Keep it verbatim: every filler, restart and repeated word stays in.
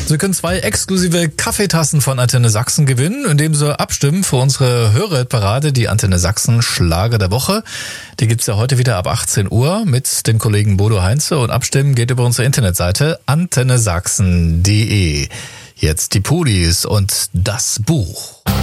Sie können zwei exklusive Kaffeetassen von Antenne Sachsen gewinnen, indem Sie abstimmen für unsere Hörerparade, die Antenne Sachsen Schlager der Woche. Die gibt's ja heute wieder ab achtzehn Uhr mit dem Kollegen Bodo Heinze, und abstimmen geht über unsere Internetseite antenne sachsen punkt de. Jetzt die Pudis und das Buch.